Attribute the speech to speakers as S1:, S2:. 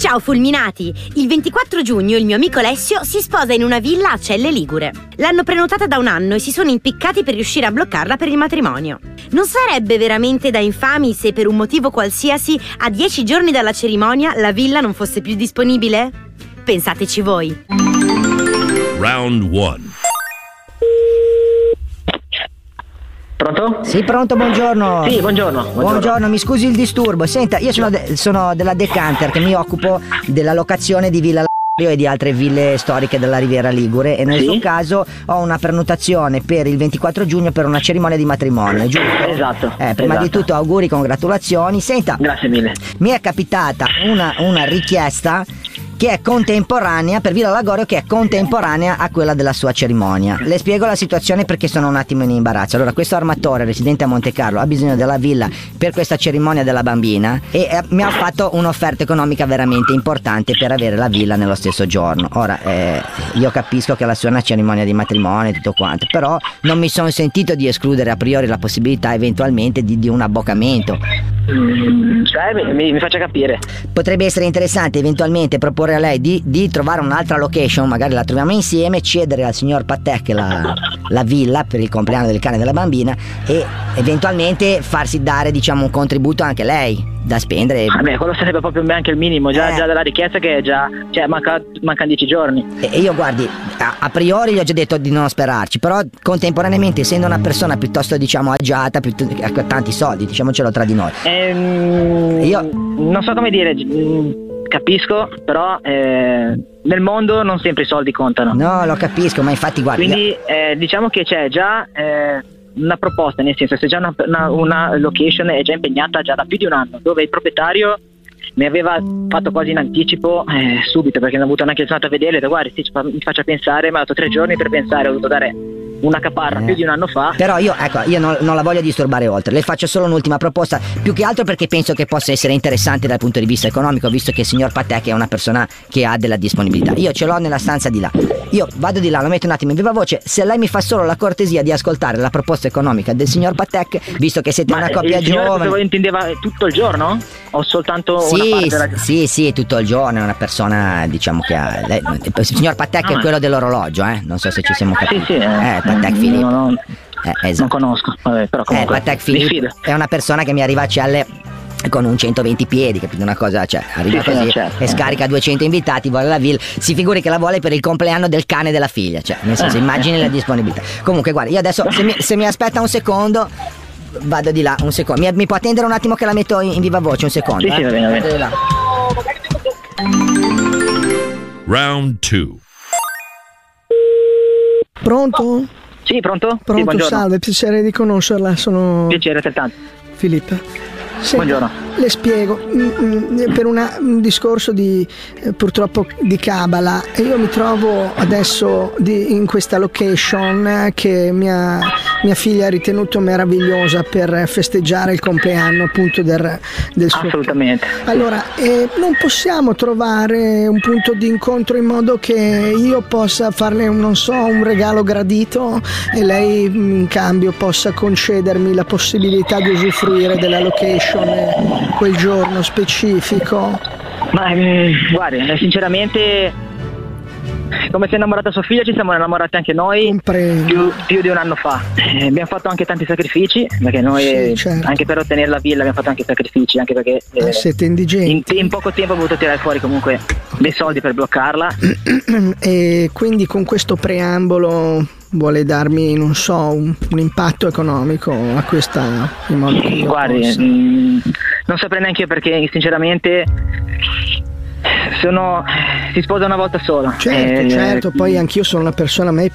S1: Ciao fulminati! Il 24 giugno il mio amico Alessio si sposa in una villa a Celle Ligure. L'hanno prenotata da un anno e si sono impiccati per riuscire a bloccarla per il matrimonio. Non sarebbe veramente da infami se per un motivo qualsiasi a 10 giorni dalla cerimonia la villa non fosse più disponibile? Pensateci voi.
S2: Round 1.
S3: Pronto?
S4: Sì, pronto, buongiorno.
S3: Sì, buongiorno.
S4: Buongiorno, mi scusi il disturbo. Senta, io sono della Decanter, che mi occupo della locazione di Villa e di altre ville storiche della Riviera Ligure, e nel suo caso ho una prenotazione per il 24 giugno per una cerimonia di matrimonio, giusto?
S3: Esatto.
S4: Prima di tutto auguri, congratulazioni. Senta,
S3: grazie mille.
S4: Mi è capitata una richiesta che è contemporanea per Villa Lagorio, che è contemporanea a quella della sua cerimonia. Le spiego la situazione perché sono un attimo in imbarazzo. Allora, questo armatore residente a Monte Carlo ha bisogno della villa per questa cerimonia della bambina e mi ha fatto un'offerta economica veramente importante per avere la villa nello stesso giorno. Ora, io capisco che la sua è una cerimonia di matrimonio e tutto quanto, però non mi sono sentito di escludere a priori la possibilità eventualmente di un abboccamento.
S3: Cioè, mi faccia capire.
S4: Potrebbe essere interessante eventualmente proporre a lei di trovare un'altra location, magari la troviamo insieme, cedere al signor Patek la villa per il compleanno del cane della bambina e eventualmente farsi dare, diciamo, un contributo anche lei da spendere.
S3: Quello sarebbe proprio anche il minimo, già dalla richiesta che è già, cioè mancano 10 giorni.
S4: E io, guardi, a priori gli ho già detto di non sperarci, però contemporaneamente, essendo una persona piuttosto, diciamo, agiata, ha tanti soldi, diciamocelo tra di noi.
S3: Io non so come dire, capisco, però nel mondo non sempre i soldi contano.
S4: No, lo capisco, ma infatti guarda.
S3: Quindi diciamo che c'è già una proposta, nel senso, se già una location è già impegnata già da più di un anno, dove il proprietario mi aveva fatto quasi in anticipo subito, perché non ho avuto neanche il giorno a vedere, guarda, mi faccia pensare, mi ha dato 3 giorni per pensare, ho dovuto dare una caparra più di un anno fa.
S4: Però io non la voglio disturbare oltre, le faccio solo un'ultima proposta, più che altro perché penso che possa essere interessante dal punto di vista economico, visto che il signor Patek è una persona che ha della disponibilità. Io ce l'ho nella stanza di là, io vado di là, lo metto un attimo in viva voce, se lei mi fa solo la cortesia di ascoltare la proposta economica del signor Patek, visto che siete una coppia giovane.
S3: Ma intendeva tutto il giorno? O soltanto una parte della...
S4: Sì, tutto il giorno, è una persona, diciamo, che ha il signor Patek è quello dell'orologio, non so se ci siamo capiti.
S3: Sì.
S4: Patek Philippe. Esatto.
S3: Non conosco, però comunque
S4: Patek Philippe è una persona che mi arriva a Celle con un 120 piedi, capito? Una cosa, cioè, arriva così e scarica 200 invitati, vuole la villa, si figuri che la vuole per il compleanno del cane della figlia, cioè, nel senso, immagini la disponibilità. Comunque, guarda, io adesso, se mi aspetta un secondo, vado di là, un secondo. Mi può attendere un attimo che la metto in viva voce, un secondo?
S3: Sì, va bene.
S2: Round 2.
S5: Pronto?
S3: Sì, pronto?
S5: Pronto,
S3: sì,
S5: salve, piacere di conoscerla, sono
S3: piacere altrettanto.
S5: Filippa.
S3: Buongiorno.
S5: Le spiego, per un discorso purtroppo di Kabbalah, io mi trovo adesso in questa location che mia figlia ha ritenuto meravigliosa per festeggiare il compleanno appunto del suo.
S3: Assolutamente.
S5: Allora, non possiamo trovare un punto di incontro in modo che io possa farle un regalo gradito e lei in cambio possa concedermi la possibilità di usufruire della location quel giorno specifico?
S3: Ma guardi, sinceramente, come si è innamorata sua figlia, ci siamo innamorati anche noi più di un anno fa. Abbiamo fatto anche tanti sacrifici, perché noi anche per ottenere la villa abbiamo fatto anche sacrifici, anche perché
S5: siete indigenti.
S3: In poco tempo ho voluto tirare fuori comunque dei soldi per bloccarla.
S5: E quindi con questo preambolo vuole darmi, non so, un impatto economico a questa, in modo che io
S3: guardi, non saprei neanche io, perché sinceramente si sposa una volta sola.
S5: Certo, poi anch'io sono una persona, a me